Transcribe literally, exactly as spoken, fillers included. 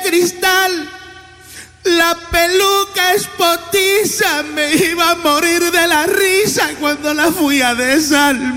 cristal. La peluca es potiza, me iba a morir de la risa cuando la fui a desarmar.